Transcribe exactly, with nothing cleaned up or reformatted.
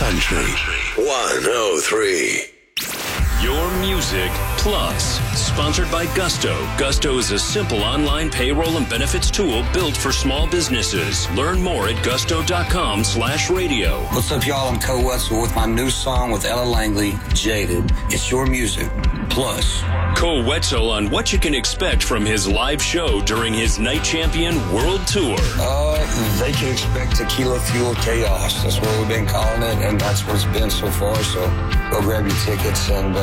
Country one oh three. Your Music Plus, sponsored by Gusto. Gusto is a simple online payroll and benefits tool built for small businesses. Learn more at gusto.com slash radio. What's up, y'all? I'm Cole Wetzel with my new song with Ella Langley, Jaded. It's Your Music Plus. Cole Wetzel on what you can expect from his live show during his Night Champion World Tour. Uh, they can expect Tequila Fuel Chaos. That's what we've been calling it, and that's what it's been so far. So go grab your tickets and... Uh,